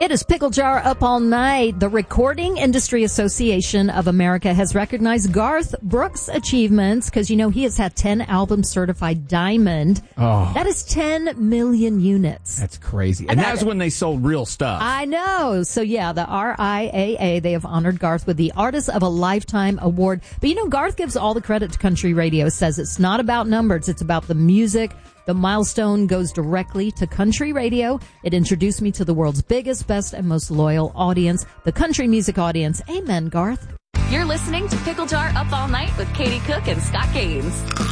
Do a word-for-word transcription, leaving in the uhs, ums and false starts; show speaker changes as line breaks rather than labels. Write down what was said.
It is Pickle Jar Up All Night. The Recording Industry Association of America has recognized Garth Brooks' achievements because, you know, he has had ten albums certified diamond.
Oh.
That is ten million units.
That's crazy. And
that,
that's when they sold real stuff.
I know. So, yeah, the R I A A, they have honored Garth with the Artist of a Lifetime Award. But, you know, Garth gives all the credit to country radio, says it's not about numbers. It's about the music. The milestone goes directly to country radio. It introduced me to the world's biggest, best, and most loyal audience, the country music audience. Amen, Garth.
You're listening to Pickle Jar Up All Night with Katie Cook and Scott Gaines.